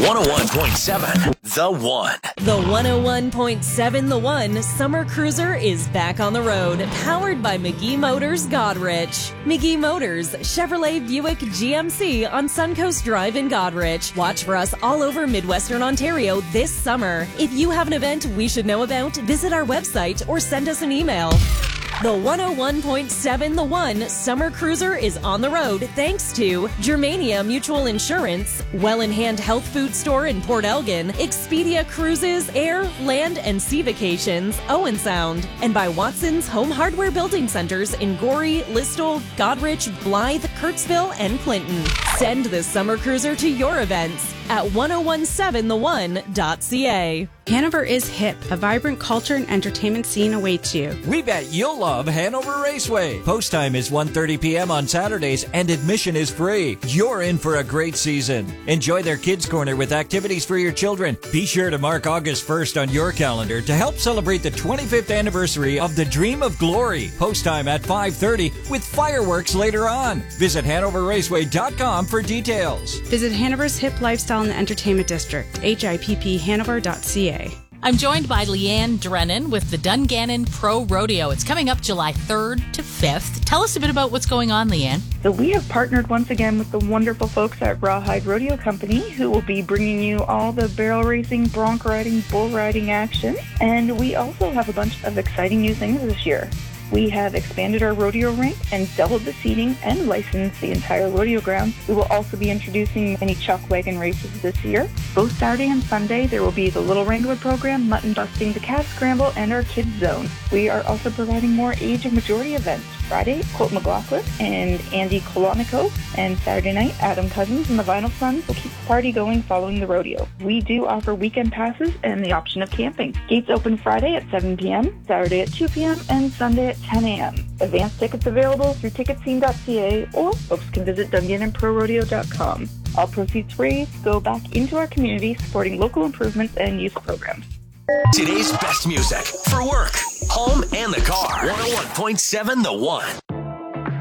101.7 The One. The 101.7 The One Summer Cruiser is back on the road, powered by McGee Motors Godrich. McGee Motors, Chevrolet Buick GMC on Suncoast Drive in Godrich. Watch for us all over Midwestern Ontario this summer. If you have an event we should know about, visit our website or send us an email. The 101.7 The One Summer Cruiser is on the road thanks to Germania Mutual Insurance, Well in Hand Health Food Store in Port Elgin, Expedia Cruises, Air, Land, and Sea Vacations, Owen Sound, and by Watson's Home Hardware Building Centers in Gorey, Listowel, Godrich, Blythe, Kirksville, and Clinton. Send the Summer Cruiser to your events at 1017thone.ca. Hanover is hip. A vibrant culture and entertainment scene awaits you. We bet you'll love Hanover Raceway. Post time is 1:30 p.m. on Saturdays and admission is free. You're in for a great season. Enjoy their Kids Corner with activities for your children. Be sure to mark August 1st on your calendar to help celebrate the 25th anniversary of the Dream of Glory. Post time at 5:30 with fireworks later on. Visit HanoverRaceway.com for details. Visit Hanover's Hip Lifestyle and Entertainment District, HIPPHanover.ca. I'm joined by Leanne Drennan with the Dungannon Pro Rodeo. It's coming up July 3rd to 5th. Tell us a bit about what's going on, Leanne. So we have partnered once again with the wonderful folks at Rawhide Rodeo Company, who will be bringing you all the barrel racing, bronc riding, bull riding action. And we also have a bunch of exciting new things this year. We have expanded our rodeo rink and doubled the seating and licensed the entire rodeo ground. We will also be introducing many chalk wagon races this year. Both Saturday and Sunday, there will be the Little Wrangler program, mutton busting, the calf scramble, and our kids zone. We are also providing more age of majority events. Friday, Colt McLaughlin and Andy Kolonico, and Saturday night, Adam Cousins and the Vinyl Sons will keep the party going following the rodeo. We do offer weekend passes and the option of camping. Gates open Friday at 7 p.m., Saturday at 2 p.m., and Sunday at 10 a.m. Advanced tickets available through ticketscene.ca, or folks can visit Dungannon-ProRodeo.com. All proceeds raised go back into our community, supporting local improvements and youth programs. Today's best music for work, home, and the car. 101.7 The One.